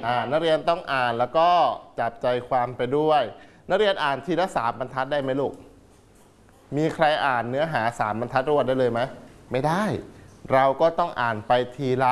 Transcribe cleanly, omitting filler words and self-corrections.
นักเรียนต้องอ่านแล้วก็จับใจความไปด้วยนักเรียนอ่านทีละ3 บรรทัดได้ไหมลูกมีใครอ่านเนื้อหา3 บรรทัดรวดได้เลยไหมไม่ได้เราก็ต้องอ่านไปทีละ